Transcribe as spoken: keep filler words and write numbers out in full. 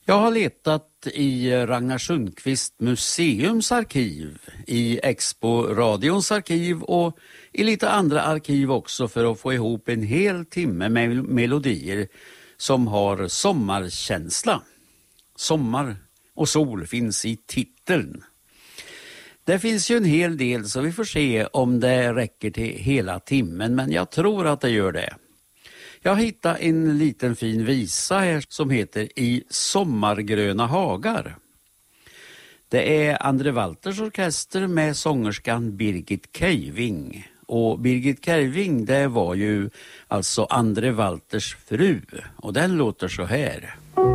Jag har letat i Ragnar Sundqvist museums arkiv, i Expo radions arkiv och i lite andra arkiv också för att få ihop en hel timme med melodier som har sommarkänsla. Sommar och sol finns i titeln. Det finns ju en hel del så vi får se om det räcker till hela timmen, men jag tror att det gör det. Jag hittade en liten fin visa här som heter I sommargröna hagar. Det är Andre Walters orkester med sångerskan Birgit Kejving. Och Birgit Kejving, det var ju alltså Andre Walters fru. Och den låter så här.